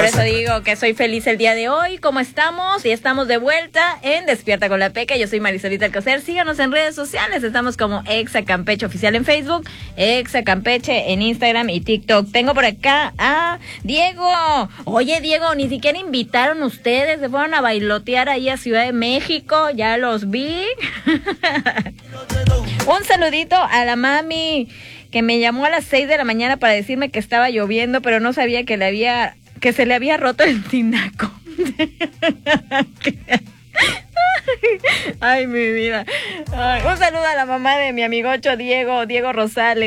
Por eso digo que soy feliz el día de hoy. ¿Cómo estamos? Y estamos de vuelta en Despierta con la Peca. Yo soy Marisolita Alcocer. Síganos en redes sociales. Estamos como Exa Campeche Oficial en Facebook, Exa Campeche en Instagram y TikTok. Tengo por acá a Diego. Oye, Diego, ni siquiera invitaron ustedes. Se fueron a bailotear ahí a Ciudad de México. Ya los vi. Un saludito a la mami que me llamó a las 6 de la mañana para decirme que estaba lloviendo, pero no sabía que se le había roto el tinaco. Ay, mi vida. Ay, un saludo a la mamá de mi amigocho Diego Rosales.